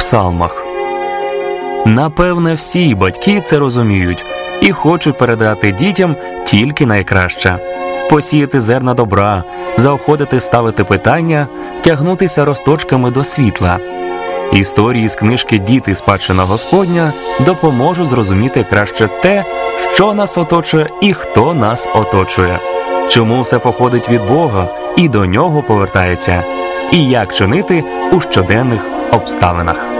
псалмах. Напевне, всі батьки це розуміють і хочуть передати дітям тільки найкраще. Посіяти зерна добра, заохотити ставити питання, тягнутися росточками до світла. Історії з книжки «Діти. Спадщина Господня» допоможуть зрозуміти краще те, що нас оточує і хто нас оточує, чому все походить від Бога і до Нього повертається, і як чинити у щоденних обставинах.